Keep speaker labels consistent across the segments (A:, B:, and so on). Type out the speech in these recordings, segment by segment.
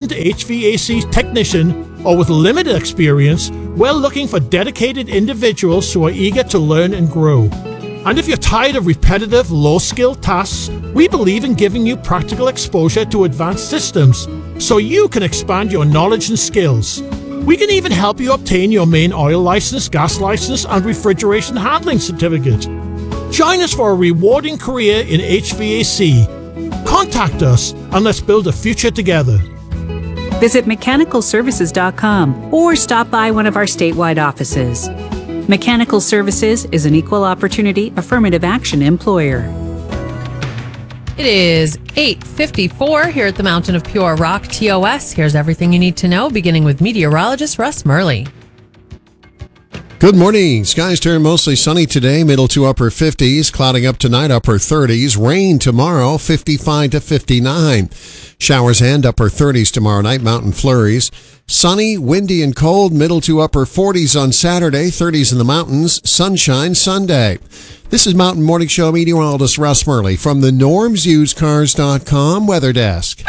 A: seasoned HVAC technician or with limited experience, we're looking for dedicated individuals who are eager to learn and grow. And if you're tired of repetitive, low-skill tasks, we believe in giving you practical exposure to advanced systems so you can expand your knowledge and skills. We can even help you obtain your main oil license, gas license, and refrigeration handling certificate. Join us for a rewarding career in HVAC. Contact us and let's build a future together.
B: Visit mechanicalservices.com or stop by one of our statewide offices. Mechanical Services is an equal opportunity affirmative action employer.
C: It is 8:54 here at the Mountain of Pure Rock, TOS. Here's everything you need to know, beginning with meteorologist Russ Murley.
D: Good morning. Skies turn mostly sunny today, middle to upper 50s, clouding up tonight, upper 30s. Rain tomorrow, 55 to 59. Showers and upper 30s tomorrow night, mountain flurries. Sunny, windy, and cold, middle to upper 40s on Saturday, 30s in the mountains, sunshine Sunday. This is Mountain Morning Show meteorologist Russ Murley from the NormsUsedCars.com Weather Desk.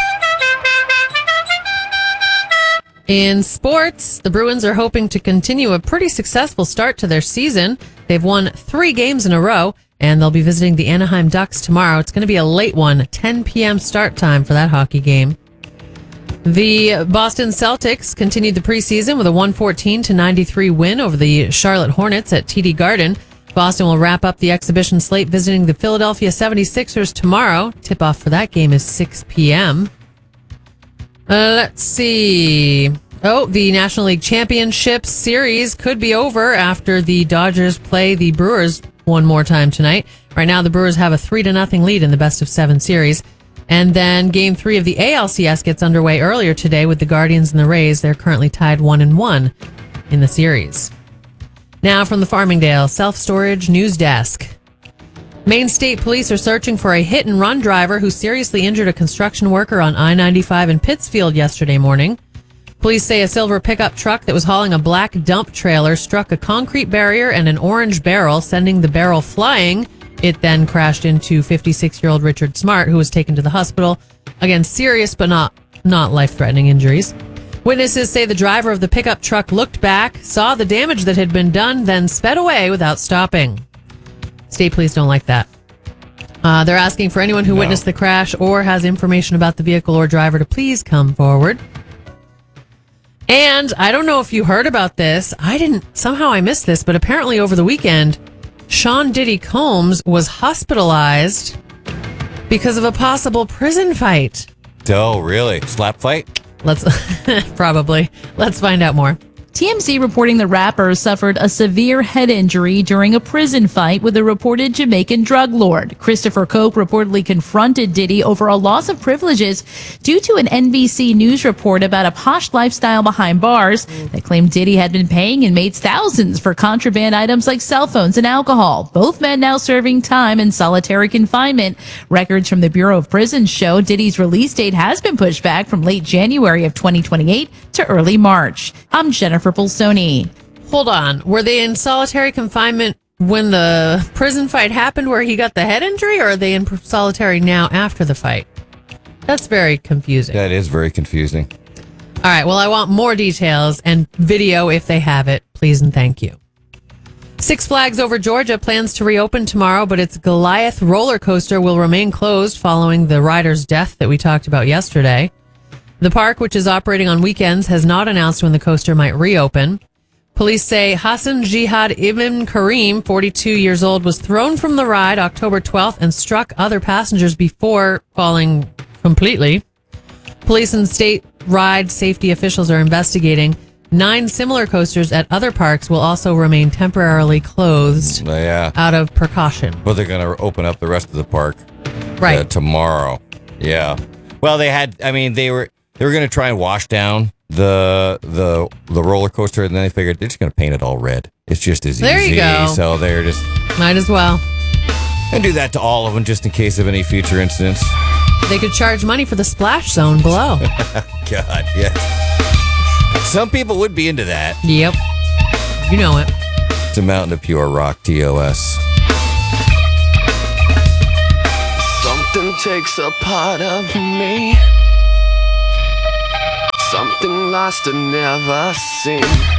C: In sports, the Bruins are hoping to continue a pretty successful start to their season. They've won 3 games in a row, and they'll be visiting the Anaheim Ducks tomorrow. It's going to be a late one, 10 p.m. start time for that hockey game. The Boston Celtics continued the preseason with a 114-93 win over the Charlotte Hornets at TD Garden. Boston will wrap up the exhibition slate visiting the Philadelphia 76ers tomorrow. Tip-off for that game is 6 p.m. Let's see. The National League Championship Series could be over after the Dodgers play the Brewers one more time tonight. Right now, the Brewers have a 3-0 lead in the best-of-7 series. And then Game 3 of the ALCS gets underway earlier today with the Guardians and the Rays. They're currently tied 1-1 in the series. Now from the Farmingdale Self-Storage News Desk. Maine State Police are searching for a hit-and-run driver who seriously injured a construction worker on I-95 in Pittsfield yesterday morning. Police say a silver pickup truck that was hauling a black dump trailer struck a concrete barrier and an orange barrel, sending the barrel flying. It then crashed into 56-year-old Richard Smart, who was taken to the hospital. Again, serious but not life-threatening injuries. Witnesses say the driver of the pickup truck looked back, saw the damage that had been done, then sped away without stopping. State police don't like that. They're asking for anyone who witnessed the crash or has information about the vehicle or driver to please come forward. And I don't know if you heard about this. Somehow I missed this, but apparently over the weekend, Sean Diddy Combs was hospitalized because of a possible prison fight.
E: Oh, really? Slap fight?
C: Let's find out more.
F: TMZ reporting the rapper suffered a severe head injury during a prison fight with a reported Jamaican drug lord. Christopher Cope reportedly confronted Diddy over a loss of privileges due to an NBC News report about a posh lifestyle behind bars that claimed Diddy had been paying inmates thousands for contraband items like cell phones and alcohol. Both men now serving time in solitary confinement. Records from the Bureau of Prisons show Diddy's release date has been pushed back from late January of 2028 to early March. I'm Jennifer Bolsoni.
C: Hold on. Were they in solitary confinement when the prison fight happened where he got the head injury, or are they in solitary now after the fight? That's very confusing.
E: That is very confusing.
C: All right. Well, I want more details and video if they have it. Please and thank you. Six Flags Over Georgia plans to reopen tomorrow, but its Goliath roller coaster will remain closed following the rider's death that we talked about yesterday. The park, which is operating on weekends, has not announced when the coaster might reopen. Police say Hassan Jihad Ibn Karim, 42 years old, was thrown from the ride October 12th and struck other passengers before falling completely. Police and state ride safety officials are investigating. 9 similar coasters at other parks will also remain temporarily closed out of precaution.
E: But they're going to open up the rest of the park tomorrow. Yeah. Well, they were going to try and wash down the roller coaster, and then they figured they're just going to paint it all red. It's just as easy.
C: There you go.
E: So they're just...
C: Might as well.
E: And do that to all of them just in case of any future incidents.
C: They could charge money for the splash zone below.
E: God, yes. Some people would be into that.
C: Yep. You know it.
E: It's a Mountain of Pure Rock, TOS.
G: Something takes a part of me. something lost and never seen.